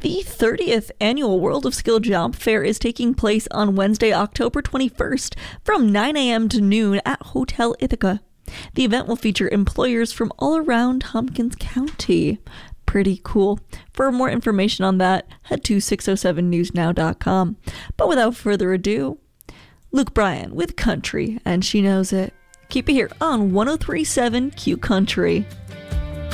The 30th annual World of Skill Job Fair is taking place on Wednesday, October 21st from 9 a.m. to noon at Hotel Ithaca. The event will feature employers from all around Tompkins County. Pretty cool. For more information on that, head to 607newsnow.com. But without further ado, Luke Bryan with Country, and She Knows It. Keep it here on 103.7 Q Country.